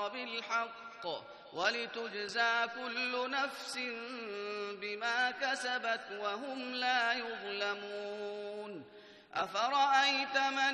بالحق ولتجزى كل نفس بما كسبت وهم لا يظلمون. أفرأيت من